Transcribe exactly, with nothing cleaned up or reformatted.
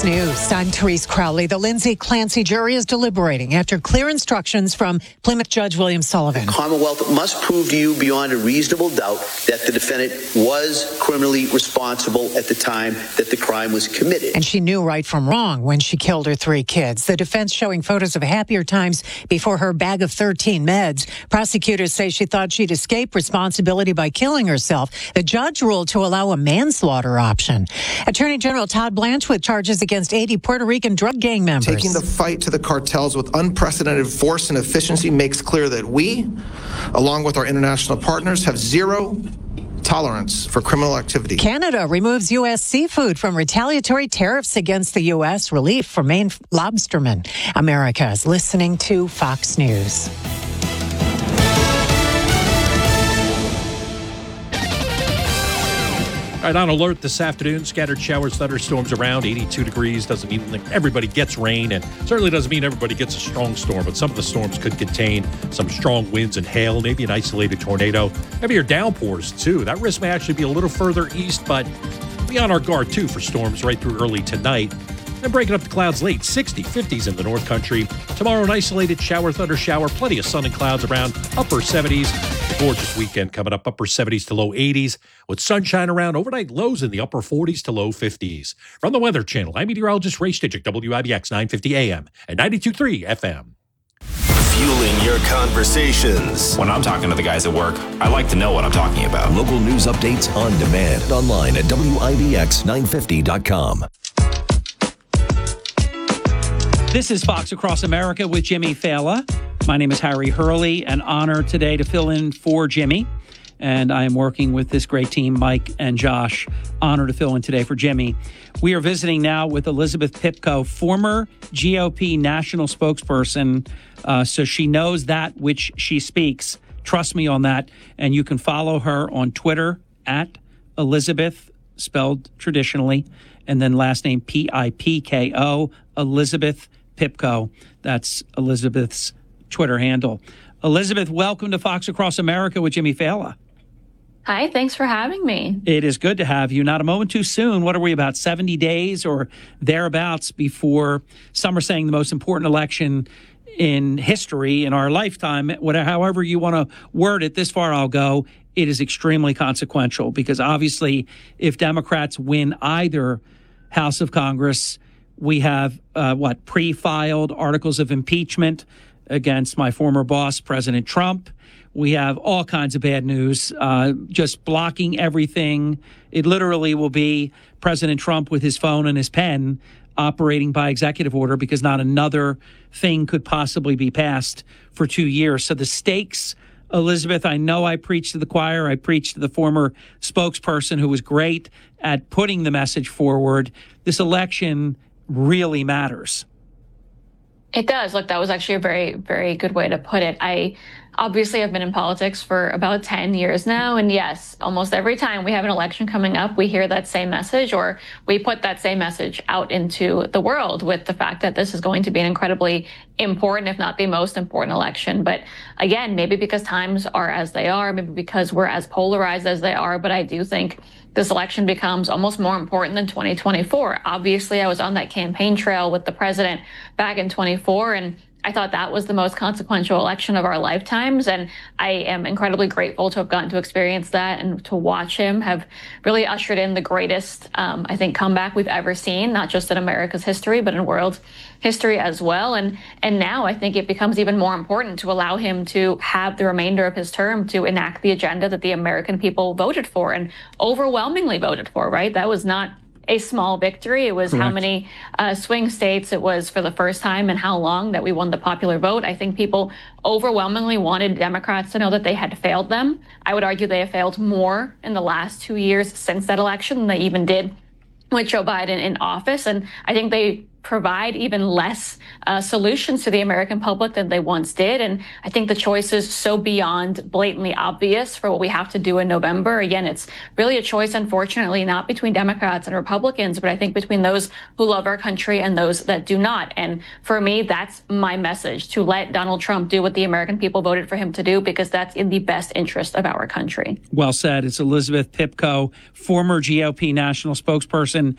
Fox News, I'm Therese Crowley. The Lindsay Clancy jury is deliberating after clear instructions from Plymouth Judge William Sullivan. The Commonwealth must prove to you beyond a reasonable doubt that the defendant was criminally responsible at the time that the crime was committed. And she knew right from wrong when she killed her three kids. The defense showing photos of happier times before her bag of thirteen meds. Prosecutors say she thought she'd escape responsibility by killing herself. The judge ruled to allow a manslaughter option. Attorney General Todd Blanche with charges against eighty Puerto Rican drug gang members. Taking the fight to the cartels with unprecedented force and efficiency makes clear that we, along with our international partners, have zero tolerance for criminal activity. Canada removes U S seafood from retaliatory tariffs against the U S. Relief for Maine lobstermen. America is listening to Fox News. All right, on alert this afternoon, scattered showers, thunderstorms around, eighty-two degrees. Doesn't mean that everybody gets rain, and certainly doesn't mean everybody gets a strong storm, but some of the storms could contain some strong winds and hail, maybe an isolated tornado, maybe your downpours, too. That risk may actually be a little further east, but be on our guard, too, for storms right through early tonight. And breaking up the clouds late, sixty, fifties in the North Country. Tomorrow, an isolated shower, thunder shower, plenty of sun and clouds around, upper seventies. Gorgeous weekend coming up, upper seventies to low eighties, with sunshine around, overnight lows in the upper forties to low fifties. From the Weather Channel, I'm meteorologist Ray Stitchick, W I B X nine fifty A M and ninety-two point three F M. Fueling your conversations. When I'm talking to the guys at work, I like to know what I'm talking about. Local news updates on demand. Online at W I B X nine fifty dot com. This is Fox Across America with Jimmy Fallon. My name is Harry Hurley, an honor today to fill in for Jimmy. And I am working with this great team, Mike and Josh. Honor to fill in today for Jimmy. We are visiting now with Elizabeth Pipko, former G O P national spokesperson. Uh, so she knows that which she speaks. Trust me on that. And you can follow her on Twitter at Elizabeth, spelled traditionally, and then last name P I P K O, Elizabeth Pipko. That's Elizabeth's Twitter handle. Elizabeth, welcome to Fox Across America with Jimmy Fallon. Hi, thanks for having me. It is good to have you. Not a moment too soon. What are we, about seventy days or thereabouts before some are saying the most important election in history in our lifetime? Whatever, however you want to word it, this far I'll go. It is extremely consequential because obviously if Democrats win either House of Congress, we have, uh, what, pre-filed articles of impeachment against my former boss, President Trump. We have all kinds of bad news, uh, just blocking everything. It literally will be President Trump with his phone and his pen operating by executive order because not another thing could possibly be passed for two years. So the stakes, Elizabeth, I know I preached to the choir. I preached to the former spokesperson who was great at putting the message forward. This election really matters. It does. Look, that was actually a very, very good way to put it. I obviously have been in politics for about ten years now. And yes, almost every time we have an election coming up, we hear that same message or we put that same message out into the world with the fact that this is going to be an incredibly important, if not the most important election. But again, maybe because times are as they are, maybe because we're as polarized as they are. But I do think this election becomes almost more important than twenty twenty-four. Obviously, I was on that campaign trail with the president back in twenty-four, and I thought that was the most consequential election of our lifetimes. And I am incredibly grateful to have gotten to experience that and to watch him have really ushered in the greatest, um, I think, comeback we've ever seen, not just in America's history, but in world history as well. And and now I think it becomes even more important to allow him to have the remainder of his term to enact the agenda that the American people voted for and overwhelmingly voted for, right? That was not a small victory. It was Correct. How many uh, swing states it was for the first time and how long that we won the popular vote. I think people overwhelmingly wanted Democrats to know that they had failed them. I would argue they have failed more in the last two years since that election than they even did with Joe Biden in office. And I think they provide even less uh, solutions to the American public than they once did. And I think the choice is so beyond blatantly obvious for what we have to do in November. Again, it's really a choice, unfortunately, not between Democrats and Republicans, but I think between those who love our country and those that do not. And for me, that's my message, to let Donald Trump do what the American people voted for him to do, because that's in the best interest of our country. Well said. It's Elizabeth Pipko, former G O P national spokesperson.